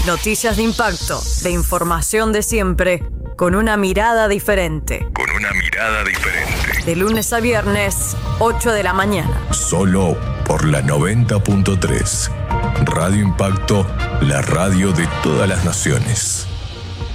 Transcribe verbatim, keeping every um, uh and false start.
Noticias de impacto, de información de siempre, con una mirada diferente. Con una mirada diferente. De lunes a viernes, ocho de la mañana. Solo por la noventa punto tres. Radio Impacto, la radio de todas las naciones.